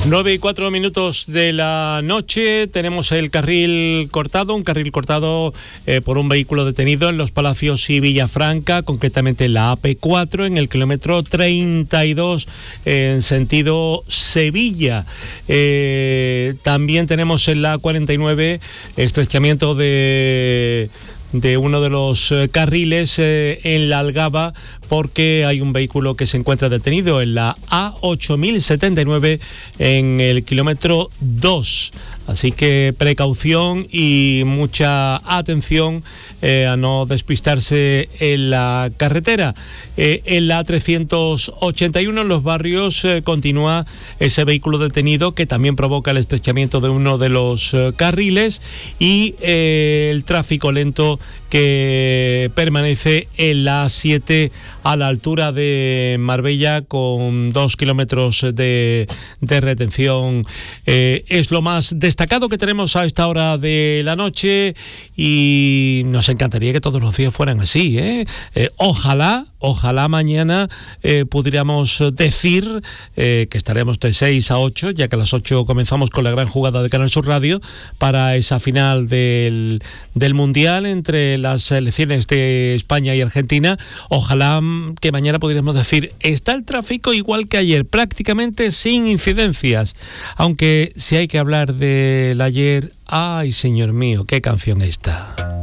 9:04 de la noche, tenemos el carril cortado, por un vehículo detenido en Los Palacios y Villafranca, concretamente en la AP4, en el kilómetro 32, en sentido Sevilla. También tenemos en la A49 estrechamiento de uno de los carriles en la Algaba, porque hay un vehículo que se encuentra detenido en la A8079 en el kilómetro 2. Así que precaución y mucha atención a no despistarse en la carretera. En la A381 en Los Barrios continúa ese vehículo detenido que también provoca el estrechamiento de uno de los carriles y el tráfico lento que permanece en la A7 a la altura de Marbella con 2 kilómetros de retención. Es lo más destacado que tenemos a esta hora de la noche y nos encantaría que todos los días fueran así, ¿eh? Ojalá mañana pudiéramos decir que estaremos de 6 a 8, ya que a las 8 comenzamos con la gran jugada de Canal Sur Radio para esa final del Mundial entre las selecciones de España y Argentina. Ojalá que mañana pudiéramos decir, está el tráfico igual que ayer, prácticamente sin incidencias. Aunque si hay que hablar del ayer, ay, señor mío, qué canción esta.